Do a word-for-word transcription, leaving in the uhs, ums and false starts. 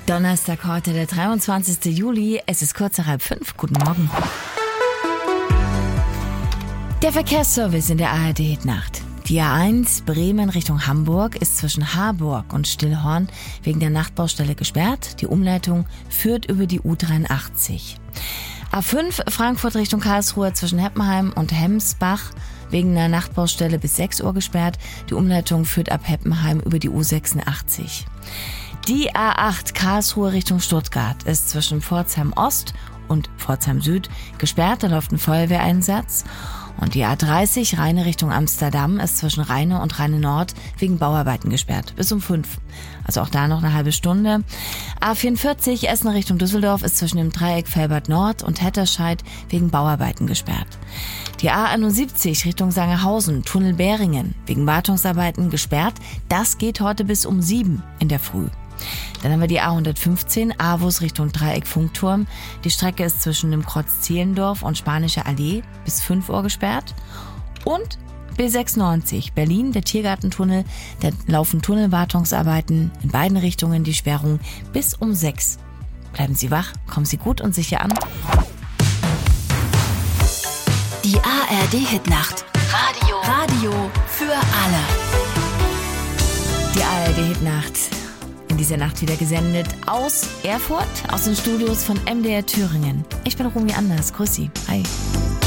Donnerstag heute, der dreiundzwanzigster Juli. Es ist kurz nach halb fünf. Guten Morgen. Der Verkehrsservice in der A R D-Hitnacht. Die A eins Bremen Richtung Hamburg ist zwischen Harburg und Stillhorn wegen der Nachtbaustelle gesperrt. Die Umleitung führt über die U dreiundachtzig. A fünf Frankfurt Richtung Karlsruhe zwischen Heppenheim und Hemsbach wegen einer Nachtbaustelle bis sechs Uhr gesperrt. Die Umleitung führt ab Heppenheim über die U sechsundachtzig. Die A acht Karlsruhe Richtung Stuttgart ist zwischen Pforzheim Ost und Pforzheim Süd gesperrt. Da läuft ein Feuerwehreinsatz. Und die A dreißig Rheine Richtung Amsterdam ist zwischen Rheine und Rheine Nord wegen Bauarbeiten gesperrt. Bis um fünf. Also auch da noch eine halbe Stunde. A vierundvierzig Essen Richtung Düsseldorf ist zwischen dem Dreieck Velbert Nord und Hetterscheid wegen Bauarbeiten gesperrt. Die A einundsiebzig Richtung Sangerhausen, Tunnel Beringen, wegen Wartungsarbeiten gesperrt. Das geht heute bis um sieben in der Früh. Dann haben wir die A hundertfünfzehn, Avus Richtung Dreieck Funkturm. Die Strecke ist zwischen dem Kreuz Zehlendorf und Spanische Allee bis fünf Uhr gesperrt. Und B sechsundneunzig, Berlin, der Tiergartentunnel. Da laufen Tunnelwartungsarbeiten in beiden Richtungen, die Sperrung bis um sechs. Bleiben Sie wach, kommen Sie gut und sicher an. Die A R D-Hitnacht. Radio. Radio für alle. Die A R D-Hitnacht. In dieser Nacht wieder gesendet aus Erfurt, aus den Studios von M D R Thüringen. Ich bin Romy Anders. Grüß Sie. Hi.